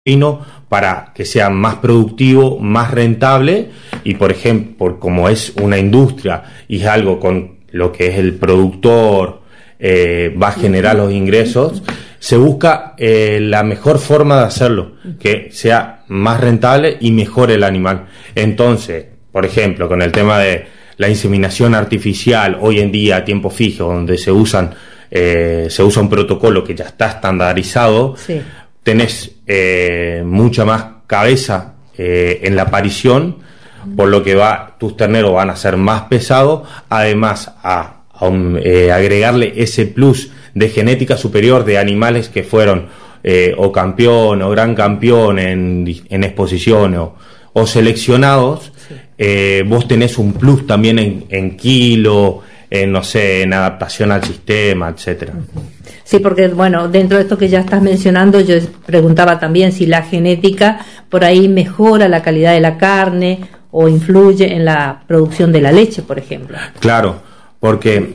para que sea más productivo, más rentable y, por ejemplo, como es una industria y es algo con lo que es el productor va a generar los ingresos, se busca la mejor forma de hacerlo, que sea más rentable y mejor el animal. Entonces, por ejemplo, con el tema de la inseminación artificial, hoy en día a tiempo fijo, donde se usa un protocolo que ya está estandarizado, sí. Tenés mucha más cabeza en la parición, por lo que tus terneros van a ser más pesados, además a agregarle ese plus de genética superior de animales que fueron o campeón o gran campeón en exposición o seleccionados, sí. Vos tenés un plus también en kilo, no sé, en adaptación al sistema, etcétera. Sí, porque bueno, dentro de esto que ya estás mencionando, yo preguntaba también si la genética por ahí mejora la calidad de la carne o influye en la producción de la leche, por ejemplo. Claro, porque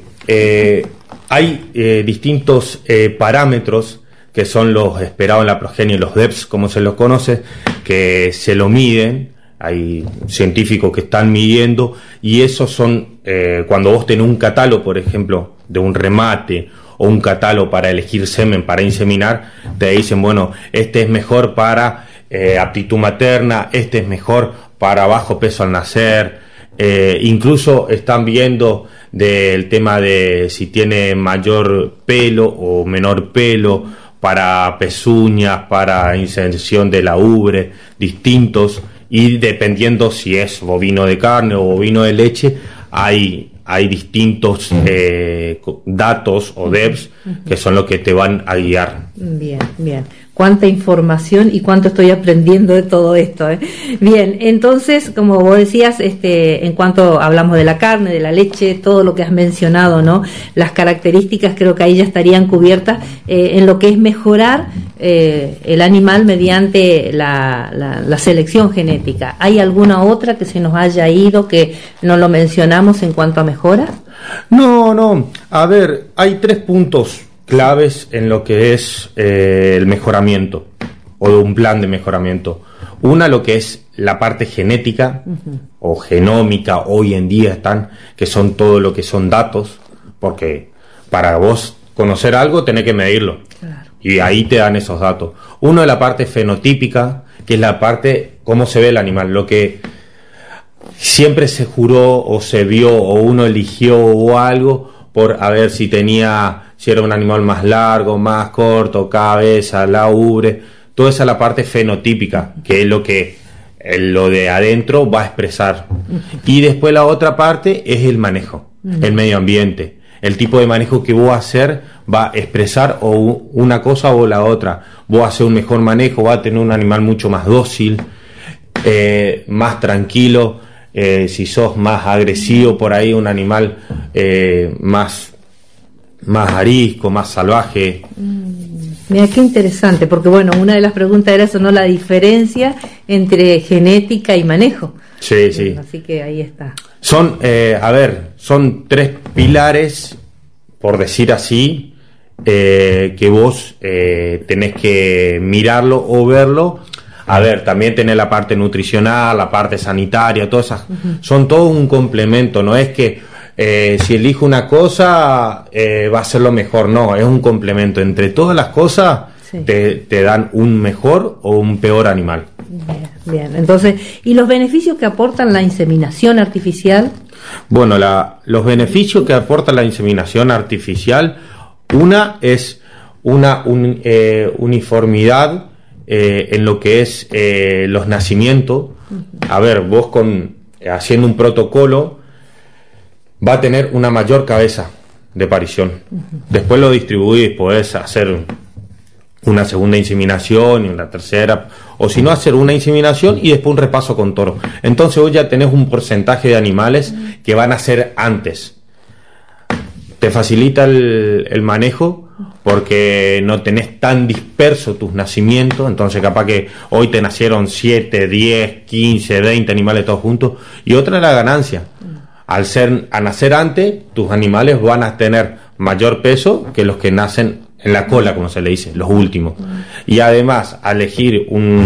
hay distintos parámetros que son los esperados en la progenie, los DEPs, como se los conoce, que se lo miden. Hay científicos que están midiendo y esos son cuando vos tenés un catálogo, por ejemplo, de un remate o un catálogo para elegir semen para inseminar, te dicen, bueno, este es mejor para aptitud materna, este es mejor para bajo peso al nacer, incluso están viendo del tema de si tiene mayor pelo o menor pelo, para pezuñas, para inserción de la ubre, distintos, y dependiendo si es bovino de carne o bovino de leche, hay distintos datos o DEPs que son los que te van a guiar. Bien, bien. Cuánta información y cuánto estoy aprendiendo de todo esto, ¿eh? Bien, entonces, como vos decías, en cuanto hablamos de la carne, de la leche, todo lo que has mencionado, ¿no? Las características creo que ahí ya estarían cubiertas en lo que es mejorar el animal mediante la selección genética. ¿Hay alguna otra que se nos haya ido que no lo mencionamos en cuanto a mejora? No. A ver, hay 3 puntos claves en lo que es el mejoramiento o un plan de mejoramiento. Una, lo que es la parte genética o genómica, hoy en día que son todo lo que son datos, porque para vos conocer algo tenés que medirlo. Claro. Y ahí te dan esos datos. Uno es la parte fenotípica, que es la parte cómo se ve el animal, lo que siempre se juró o se vio o uno eligió o algo por a ver si era un animal más largo, más corto, cabeza, la ubre, toda esa es la parte fenotípica, que es lo que lo de adentro va a expresar. Y después la otra parte es el manejo, el medio ambiente, el tipo de manejo que vos vas a hacer va a expresar o una cosa o la otra. Vos vas a hacer un mejor manejo, vas a tener un animal mucho más dócil, más tranquilo. Si sos más agresivo por ahí, un animal más arisco, más salvaje. Mira qué interesante, porque bueno, una de las preguntas era eso, ¿no? La diferencia entre genética y manejo. Sí, sí. Así que ahí está. Son 3 pilares, por decir así, que vos tenés que mirarlo o verlo. A ver, también tenés la parte nutricional, la parte sanitaria, todas esas, son todo un complemento, no es que si elijo una cosa va a ser lo mejor, no, es un complemento, entre todas las cosas sí. te dan un mejor o un peor animal. Bien, entonces, ¿y los beneficios que aportan la inseminación artificial? Bueno, los beneficios que aporta la inseminación artificial, una es una uniformidad en lo que es los nacimientos. A ver, vos haciendo un protocolo va a tener una mayor cabeza de parición. Después lo distribuís, podés hacer una segunda inseminación y una tercera, o si no hacer una inseminación y después un repaso con toro. Entonces vos ya tenés un porcentaje de animales que van a ser antes. Te facilita el manejo porque no tenés tan disperso tus nacimientos, entonces capaz que hoy te nacieron 7, 10, 15, 20 animales todos juntos, y otra es la ganancia. Al nacer antes, tus animales van a tener mayor peso que los que nacen en la cola, como se le dice, los últimos. Y además, a elegir un